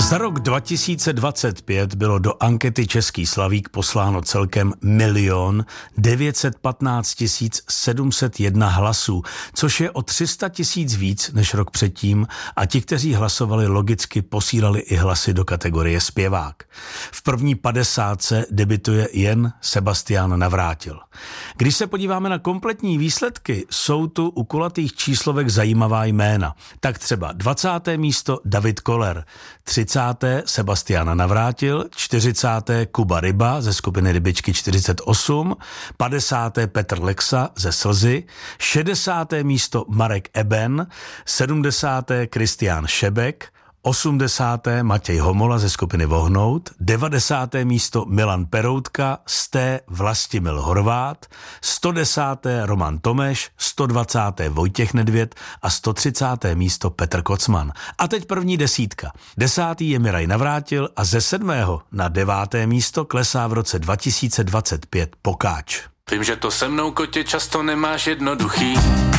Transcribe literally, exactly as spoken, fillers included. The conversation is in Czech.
Za rok dva tisíce dvacet pět bylo do ankety Český Slavík posláno celkem milion devět set patnáct tisíc sedm set jedna hlasů, což je o tři sta tisíc víc než rok předtím a ti, kteří hlasovali, logicky posílali i hlasy do kategorie zpěvák. V první padesátce debituje jen Sebastián Navrátil. Když se podíváme na kompletní výsledky, jsou tu u kulatých číslovek zajímavá jména. Tak třeba dvacáté místo David Koller, třicáté Sebastián Navrátil, čtyřicáté Kuba Ryba ze skupiny Rybičky čtyřicet osm, padesáté Petr Lexa ze Slzy, šedesáté místo Marek Eben, sedmdesáté Kristián Šebek, osmdesáté Matěj Homola ze skupiny Vohnout, devadesáté místo Milan Peroutka, sté Vlastimil Horvát, sto desáté Roman Tomeš, sto dvacáté Vojtěch Nedvěd a sto třicáté místo Petr Kocman. A teď první desítka. Desátý je Miraj Navrátil a ze sedmého na deváté místo klesá v roce dva tisíce dvacet pět Pokáč. Vím, že to se mnou, kotě, často nemáš jednoduchý.